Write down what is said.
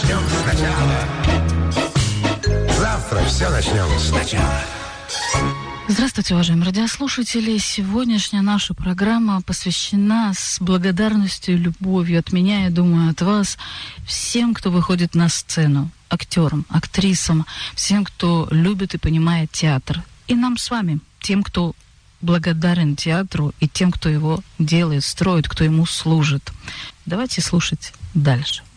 начнем сначала. Завтра все начнем сначала. Здравствуйте, уважаемые радиослушатели. Сегодняшняя наша программа посвящена с благодарностью и любовью от меня, я думаю, от вас, всем, кто выходит на сцену, актерам, актрисам, всем, кто любит и понимает театр. И нам с вами, тем, кто благодарен театру, и тем, кто его делает, строит, кто ему служит. Давайте слушать дальше.